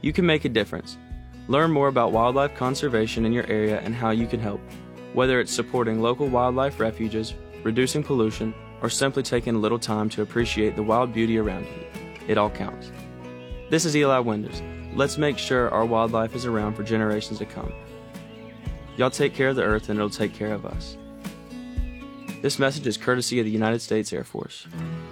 You can make a difference. Learn more about wildlife conservation in your area and how you can help. Whether it's supporting local wildlife refuges, reducing pollution, or simply taking a little time to appreciate the wild beauty around you, it all counts. This is Eli Winders. Let's make sure our wildlife is around for generations to come. Y'all take care of the earth and it'll take care of us. This message is courtesy of the United States Air Force.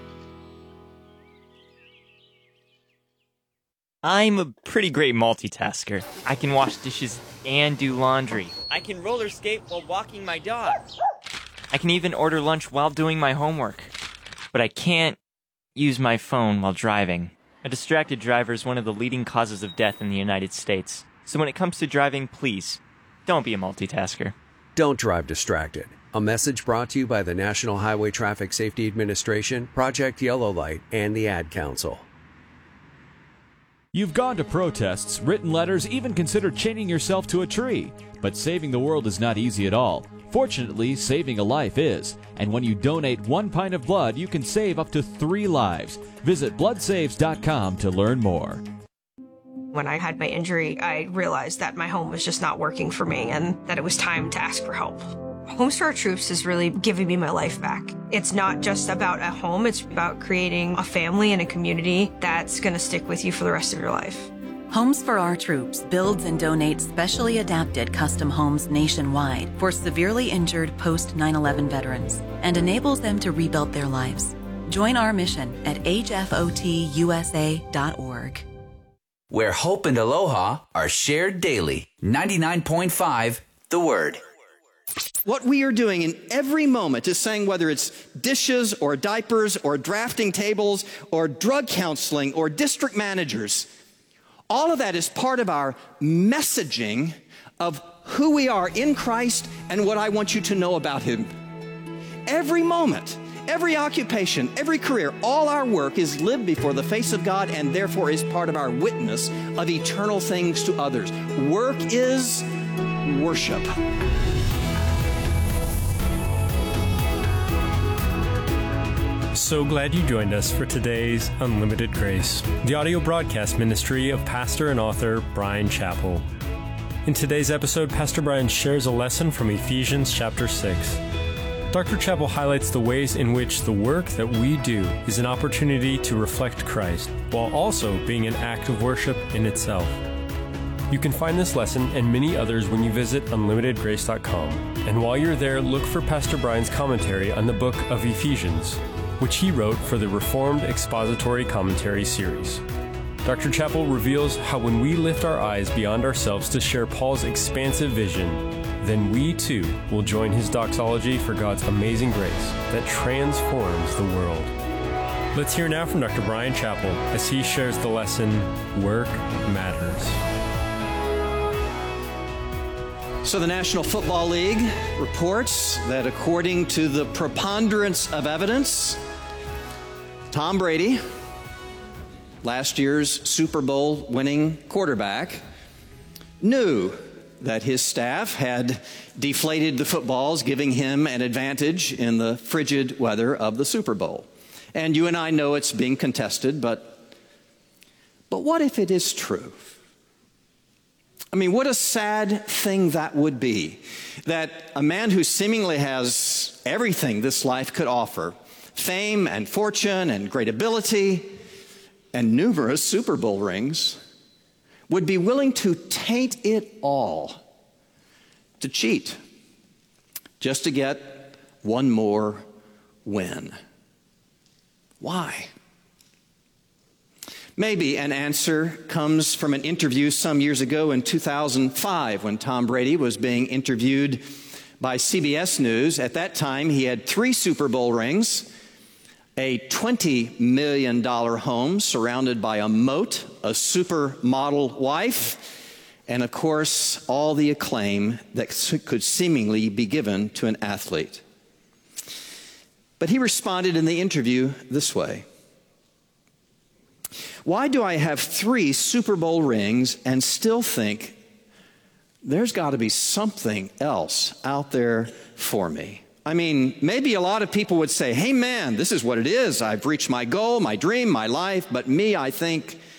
I'm a pretty great multitasker. I can wash dishes and do laundry. I can roller skate while walking my dog. I can even order lunch while doing my homework. But I can't use my phone while driving. A distracted driver is one of the leading causes of death in the United States. So when it comes to driving, please, don't be a multitasker. Don't drive distracted. A message brought to you by the National Highway Traffic Safety Administration, Project Yellow Light, and the Ad Council. You've gone to protests, written letters, even considered chaining yourself to a tree. But saving the world is not easy at all. Fortunately, saving a life is. And when you donate 1 pint of blood, you can save up to 3 lives. Visit bloodsaves.com to learn more. When I had my injury, I realized that my home was just not working for me and that it was time to ask for help. Homes for Our Troops is really giving me my life back. It's not just about a home, it's about creating a family and a community that's going to stick with you for the rest of your life. Homes for Our Troops builds and donates specially adapted custom homes nationwide for severely injured post-9/11 veterans and enables them to rebuild their lives. Join our mission at hfotusa.org. Where hope and aloha are shared daily. 99.5 The Word. What we are doing in every moment is saying, whether it's dishes or diapers or drafting tables or drug counseling or district managers, all of that is part of our messaging of who we are in Christ and what I want you to know about Him. Every moment, every occupation, every career, all our work is lived before the face of God and therefore is part of our witness of eternal things to others. Work is worship. So glad you joined us for today's Unlimited Grace, the audio broadcast ministry of pastor and author Bryan Chapell. In today's episode, Pastor Bryan shares a lesson from Ephesians chapter 6. Dr. Chapell highlights the ways in which the work that we do is an opportunity to reflect Christ, while also being an act of worship in itself. You can find this lesson and many others when you visit unlimitedgrace.com. And while you're there, look for Pastor Bryan's commentary on the book of Ephesians, which he wrote for the Reformed Expository Commentary series. Dr. Chapell reveals how when we lift our eyes beyond ourselves to share Paul's expansive vision, then we too will join his doxology for God's amazing grace that transforms the world. Let's hear now from Dr. Bryan Chapell as he shares the lesson, Work Matters. So the National Football League reports that according to the preponderance of evidence, Tom Brady, last year's Super Bowl winning quarterback, knew that his staff had deflated the footballs, giving him an advantage in the frigid weather of the Super Bowl. And you and I know it's being contested, but what if it is true? I mean, what a sad thing that would be, that a man who seemingly has everything this life could offer, fame and fortune and great ability and numerous Super Bowl rings, would be willing to taint it all, to cheat, just to get one more win. Why? Maybe an answer comes from an interview some years ago in 2005 when Tom Brady was being interviewed by CBS News. At that time, he had 3 Super Bowl rings, a $20 million home surrounded by a moat, a supermodel wife, and of course, all the acclaim that could seemingly be given to an athlete. But he responded in the interview this way: "Why do I have 3 Super Bowl rings and still think there's got to be something else out there for me? I mean, maybe a lot of people would say, hey man, this is what it is. I've reached my goal, my dream, my life. But me, I think